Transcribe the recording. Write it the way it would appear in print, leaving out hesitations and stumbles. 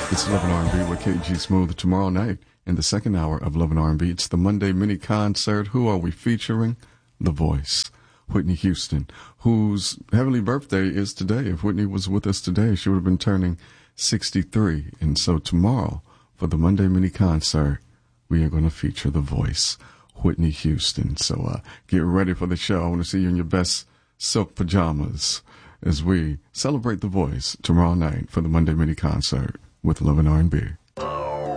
It's Love and R&B with KG Smooth tomorrow night in the second hour of Love and R&B. It's the Monday mini concert. Who are we featuring? The Voice, Whitney Houston, whose heavenly birthday is today. If Whitney was with us today, she would have been turning 63. And so tomorrow, for the Monday mini concert, we are going to feature The Voice, Whitney Houston. So get ready for the show. I want to see you in your best silk pajamas as we celebrate The Voice tomorrow night for the Monday mini concert with Love and R&B.